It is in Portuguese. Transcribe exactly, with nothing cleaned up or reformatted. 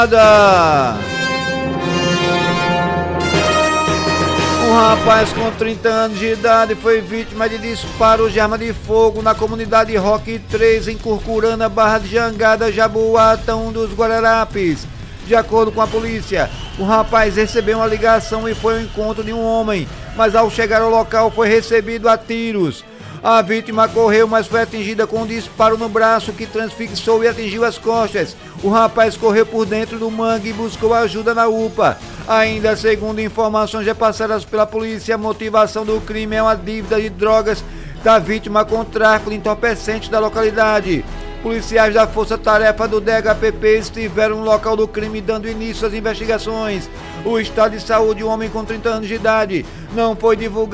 Um rapaz com trinta anos de idade foi vítima de disparos de arma de fogo na comunidade Roque três, em Curcurana, Barra de Jangada, Jaboatão dos Guararapes. De acordo com a polícia, o rapaz recebeu uma ligação e foi ao encontro de um homem, mas ao chegar ao local foi recebido a tiros. A vítima correu, mas foi atingida com um disparo no braço que transfixou e atingiu as costas. O rapaz correu por dentro do mangue e buscou ajuda na U P A. Ainda segundo informações repassadas pela polícia, a motivação do crime é uma dívida de drogas da vítima com tráfico de entorpecentes da localidade. Policiais da Força Tarefa do D H P P estiveram no local do crime dando início às investigações. O estado de saúde do homem com trinta anos de idade não foi divulgado.